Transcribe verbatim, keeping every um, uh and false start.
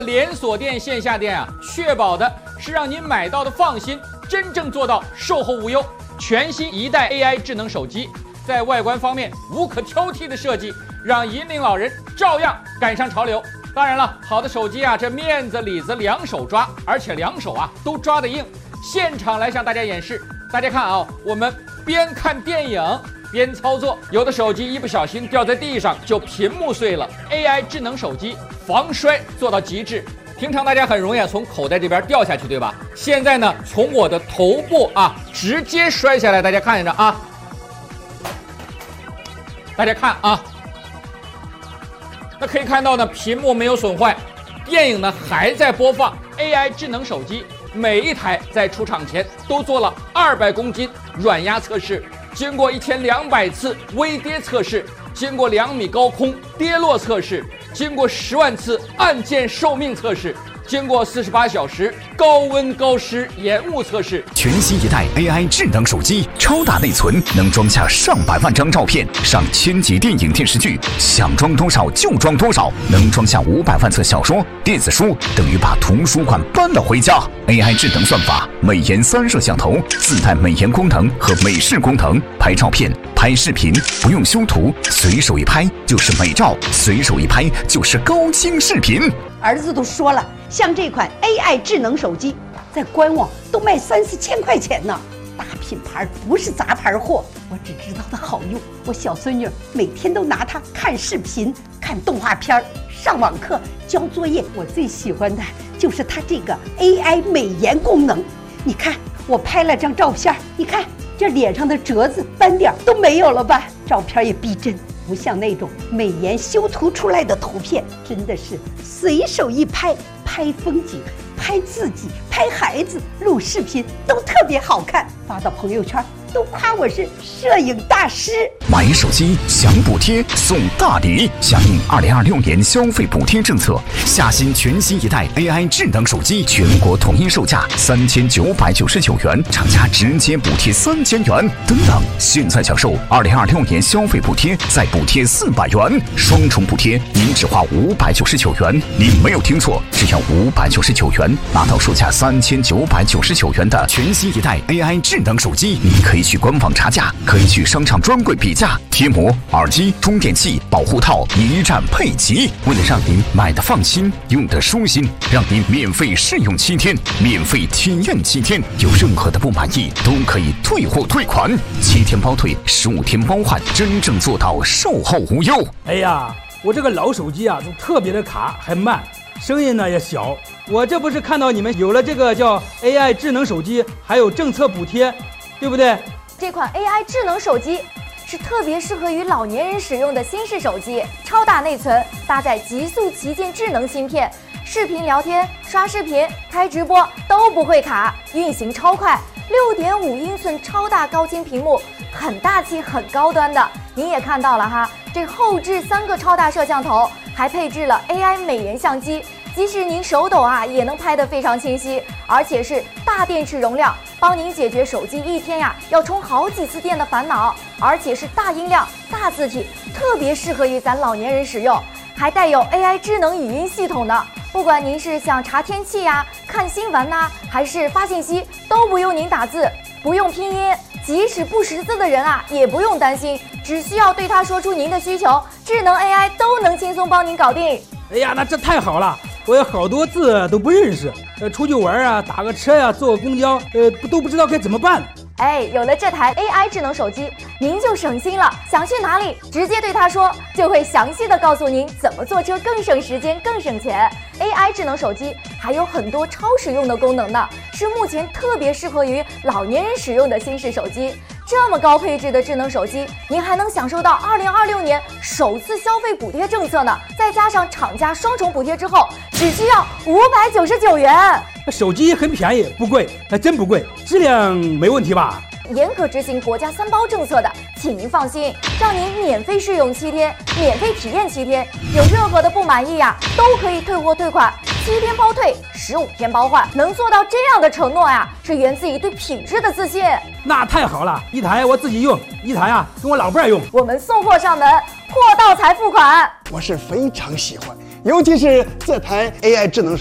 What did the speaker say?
连锁店、线下店啊，确保的是让您买到的放心，真正做到售后无忧。全新一代 A I 智能手机，在外观方面无可挑剔的设计，让银龄老人照样赶上潮流。当然了，好的手机啊，这面子里子两手抓，而且两手啊都抓得硬。现场来向大家演示，大家看啊，我们边看电影边操作，有的手机一不小心掉在地上就屏幕碎了。A I 智能手机防摔做到极致。平常大家很容易从口袋这边掉下去，对吧？现在呢，从我的头部啊直接摔下来，大家看着啊，大家看啊，那可以看到呢，屏幕没有损坏，电影呢还在播放。A I 智能手机每一台在出厂前都做了二百公斤软压测试，经过一千两百次微跌测试，经过两米高空跌落测试，经过十万次按键寿命测试，经过四十八小时高温高湿延误测试。 全新一代 A I 智能手机，超大内存，能装下上百万张照片，上千集电影电视剧，想装多少就装多少，能装下五百万册小说、电子书，等于把图书馆搬了回家。A I 智能算法，美颜三摄像头，自带美颜功能和美视功能，拍照片、拍视频不用修图，随手一拍就是美照，随手一拍就是高清视频。 儿子都说了，像这款 A I 智能手机，在官网都卖三四千块钱呢。大品牌不是杂牌货，我只知道它好用。我小孙女每天都拿它看视频、看动画片、上网课、交作业。我最喜欢的就是它这个 A I 美颜功能。你看，我拍了张照片，你看这脸上的褶子、斑点都没有了吧？照片也逼真。不像那种美颜修图出来的图片，真的是随手一拍，拍风景、拍自己、拍孩子、录视频都特别好看，发到朋友圈都夸我是摄影大师。 买手机享补贴送大礼，响应二零二六年消费补贴政策，下新全新一代 A I 智能手机，全国统一售价三千九百九十九元，厂家直接补贴三千元。等等，现在享受二零二六年消费补贴，再补贴四百元，双重补贴，您只花五百九十九元。您没有听错，只要五百九十九元，拿到售价三千九百九十九元的全新一代 A I 智能手机。您可以去官网查价，可以去商场专柜比价，贴膜、耳机、充电器、保护套一站配齐。为了让您买的放心，用的舒心，让您免费试用七天，免费体验七天，有任何的不满意都可以退货退款，七天包退，十五天包换，真正做到售后无忧。 哎呀，我这个老手机啊，就特别的卡，还慢，声音呢也小。我这不是看到你们有了这个叫 A I 智能手机，还有政策补贴，对不对？ 这款 A I 智能手机是特别适合于老年人使用的新式手机，超大内存，搭载极速旗舰智能芯片，视频聊天、刷视频、开直播都不会卡，运行超快。六点五英寸超大高清屏幕，很大气、很高端的。您也看到了哈，这后置三个超大摄像头，还配置了 A I 美颜相机。即使您手抖啊，也能拍得非常清晰，而且是大电池容量，帮您解决手机一天呀要充好几次电的烦恼，而且是大音量、大字体，特别适合于咱老年人使用，还带有 A I 智能语音系统呢。不管您是想查天气呀、看新闻呐、啊，还是发信息，都不用您打字，不用拼音，即使不识字的人啊，也不用担心，只需要对它说出您的需求，智能 A I 都能轻松帮您搞定。 哎呀，那这太好了！我有好多字都不认识，呃，出去玩啊，打个车呀、啊，坐个公交，呃，都不知道该怎么办。 哎，有了这台 A I 智能手机，您就省心了。想去哪里，直接对它说，就会详细的告诉您怎么坐车更省时间、更省钱。A I 智能手机还有很多超实用的功能呢，是目前特别适合于老年人使用的新式手机。这么高配置的智能手机，您还能享受到二零二六年首次消费补贴政策呢，再加上厂家双重补贴之后，只需要五百九十九元。 手机很便宜，不贵，还真不贵，质量没问题吧？ 严格执行国家三包政策的，请您放心，让您免费试用七天，免费体验七天，有任何的不满意呀、啊，都可以退货退款，七天包退，十五天包换，能做到这样的承诺呀，是源自于对品质的自信。 那太好了，一台我自己用，一台啊跟我老伴儿用。 我们送货上门，货到才付款。 我是非常喜欢尤其是这台 A I 智能